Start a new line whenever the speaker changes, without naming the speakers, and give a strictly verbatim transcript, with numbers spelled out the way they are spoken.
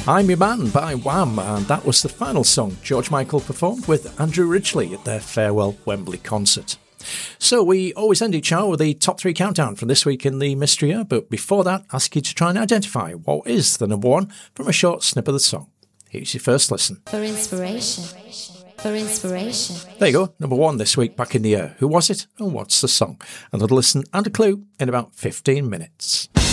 I'm Your Man by Wham, and that was the final song George Michael performed with Andrew Ridgeley at their farewell Wembley concert. So we always end each hour with the top three countdown from this week in the Mystery Year, but before that, ask you to try and identify what is the number one from a short snip of the song. Here's your first listen.
For inspiration. For inspiration.
There you go, number one this week back in the air. Who was it and what's the song? Another listen and a clue in about fifteen minutes.